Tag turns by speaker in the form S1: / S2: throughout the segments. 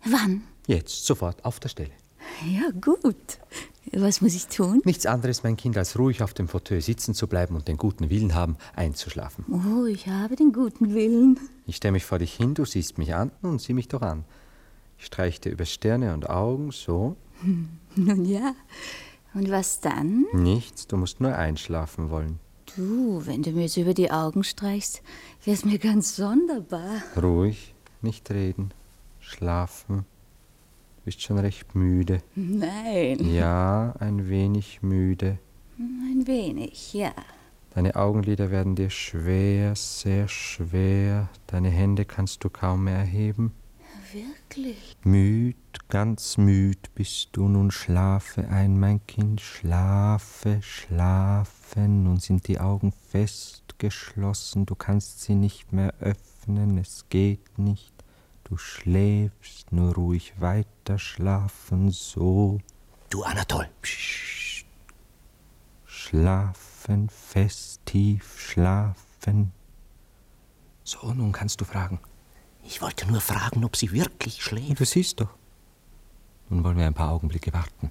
S1: Wann?
S2: Jetzt, sofort, auf der Stelle.
S1: Ja, gut. Was muss ich tun?
S2: Nichts anderes, mein Kind, als ruhig auf dem Fauteuil sitzen zu bleiben und den guten Willen haben, einzuschlafen.
S1: Oh, ich habe den guten Willen.
S2: Ich stelle mich vor dich hin, du siehst mich an und sieh mich doch an. Ich streiche dir über Stirne und Augen, so.
S1: Nun ja. Und was dann?
S2: Nichts, du musst nur einschlafen wollen.
S1: Du, wenn du mir jetzt über die Augen streichst, wär's mir ganz sonderbar.
S2: Ruhig, nicht reden, schlafen. Du bist schon recht müde.
S1: Nein.
S2: Ja, ein wenig müde.
S1: Ein wenig, ja.
S2: Deine Augenlider werden dir schwer, sehr schwer. Deine Hände kannst du kaum mehr erheben.
S1: Wirklich?
S2: Müd, ganz müd bist du. Nun schlafe ein, mein Kind, schlafe, schlafe. Nun sind die Augen fest geschlossen. Du kannst sie nicht mehr öffnen, es geht nicht. Du schläfst, nur ruhig weiter schlafen, so.
S3: Du, Anatol. Psst.
S2: Schlafen, fest, tief schlafen. So, nun kannst du fragen.
S3: Ich wollte nur fragen, ob sie wirklich schläft.
S2: Du siehst doch. Nun wollen wir ein paar Augenblicke warten.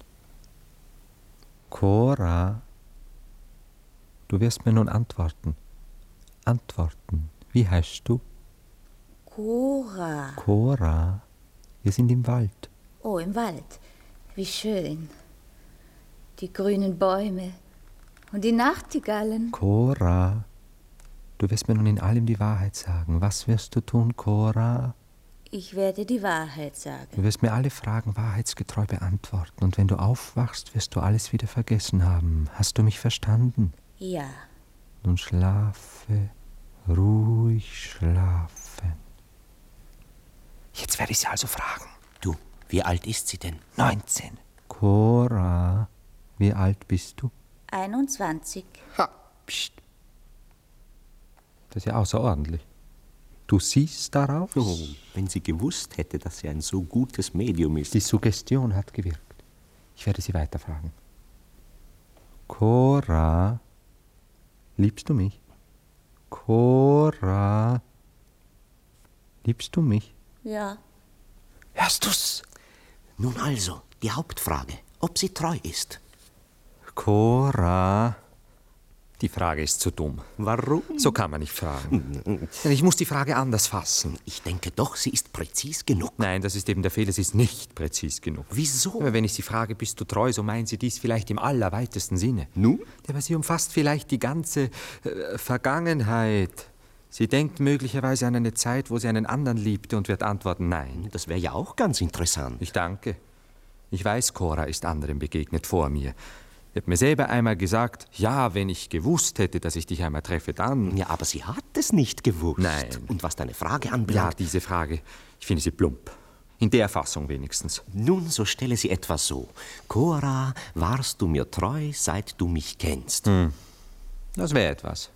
S2: Cora, du wirst mir nun antworten. Antworten. Wie heißt du?
S1: Cora.
S2: Cora, wir sind im Wald.
S1: Oh, im Wald. Wie schön. Die grünen Bäume und die Nachtigallen.
S2: Cora, du wirst mir nun in allem die Wahrheit sagen. Was wirst du tun, Cora?
S1: Ich werde die Wahrheit sagen.
S2: Du wirst mir alle Fragen wahrheitsgetreu beantworten. Und wenn du aufwachst, wirst du alles wieder vergessen haben. Hast du mich verstanden?
S1: Ja.
S2: Nun schlafe, ruhig schlafen. Jetzt werde ich sie also fragen.
S3: Du, wie alt ist sie denn?
S2: 19. Cora, wie alt bist du?
S1: 21.
S2: Ha, pst. Das ist ja außerordentlich. Du siehst darauf?
S3: Oh, wenn sie gewusst hätte, dass sie ein so gutes Medium ist.
S2: Die Suggestion hat gewirkt. Ich werde sie weiterfragen. Cora, liebst du mich? Cora, liebst du mich?
S1: Ja.
S2: Hörst du's?
S3: Nun also, die Hauptfrage, ob sie treu ist.
S2: Cora, die Frage ist zu dumm.
S3: Warum?
S2: So kann man nicht fragen. Ich muss die Frage anders fassen.
S3: Ich denke doch, sie ist präzis genug.
S2: Nein, das ist eben der Fehler, sie ist nicht präzis genug.
S3: Wieso?
S2: Aber wenn ich sie frage, bist du treu, so meint sie dies vielleicht im allerweitesten Sinne.
S3: Nun?
S2: Aber sie umfasst vielleicht die ganze Vergangenheit. Sie denkt möglicherweise an eine Zeit, wo sie einen anderen liebte und wird antworten, nein.
S3: Das wäre ja auch ganz interessant.
S2: Ich danke. Ich weiß, Cora ist anderen begegnet vor mir. Sie hat mir selber einmal gesagt, ja, wenn ich gewusst hätte, dass ich dich einmal treffe, dann...
S3: Ja, aber sie hat es nicht gewusst.
S2: Nein.
S3: Und was deine Frage
S2: Ja,
S3: anbelangt...
S2: diese Frage, ich finde sie plump. In der Fassung wenigstens.
S3: Nun, so stelle sie etwa so. Cora, warst du mir treu, seit du mich kennst?
S2: Das wäre etwas.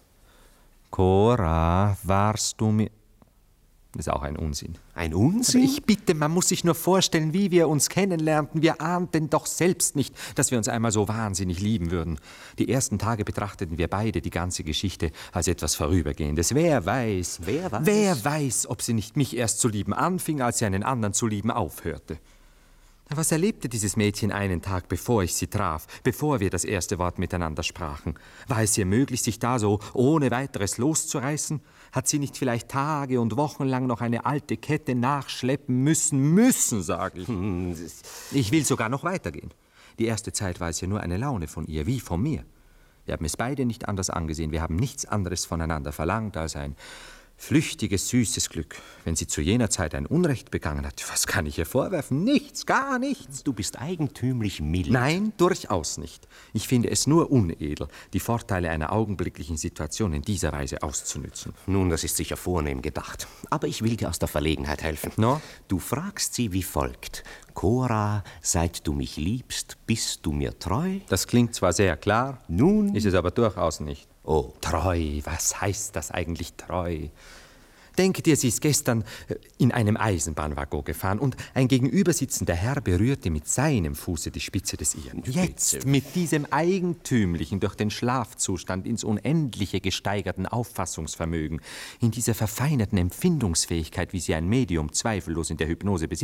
S2: Cora, warst du mir... Das ist auch ein Unsinn.
S3: Ein Unsinn?
S2: Aber ich bitte, man muss sich nur vorstellen, wie wir uns kennenlernten. Wir ahnten doch selbst nicht, dass wir uns einmal so wahnsinnig lieben würden. Die ersten Tage betrachteten wir beide die ganze Geschichte als etwas Vorübergehendes. Wer weiß, wer weiß, ob sie nicht mich erst zu lieben anfing, als sie einen anderen zu lieben aufhörte. Was erlebte dieses Mädchen einen Tag, bevor ich sie traf, bevor wir das erste Wort miteinander sprachen? War es ihr möglich, sich da so ohne weiteres loszureißen? Hat sie nicht vielleicht Tage und Wochen lang noch eine alte Kette nachschleppen müssen, sage ich. Ich will sogar noch weitergehen. Die erste Zeit war es ja nur eine Laune von ihr, wie von mir. Wir haben es beide nicht anders angesehen. Wir haben nichts anderes voneinander verlangt als ein flüchtiges, süßes Glück. Wenn sie zu jener Zeit ein Unrecht begangen hat, was kann ich ihr vorwerfen? Nichts, gar nichts.
S3: Du bist eigentümlich mild.
S2: Nein, durchaus nicht. Ich finde es nur unedel, die Vorteile einer augenblicklichen Situation in dieser Weise auszunützen.
S3: Nun, das ist sicher vornehm gedacht. Aber ich will dir aus der Verlegenheit helfen.
S2: No?
S3: Du fragst sie wie folgt. Cora, seit du mich liebst, bist du mir treu?
S2: Das klingt zwar sehr klar,
S3: Nun?
S2: ist es aber durchaus nicht.
S3: Oh.
S2: Treu, was heißt das eigentlich treu? Denke dir, sie ist gestern in einem Eisenbahnwaggon gefahren und ein gegenübersitzender Herr berührte mit seinem Fuße die Spitze des ihren. Jetzt, mit diesem eigentümlichen, durch den Schlafzustand ins Unendliche gesteigerten Auffassungsvermögen, in dieser verfeinerten Empfindungsfähigkeit, wie sie ein Medium zweifellos in der Hypnose besitzt,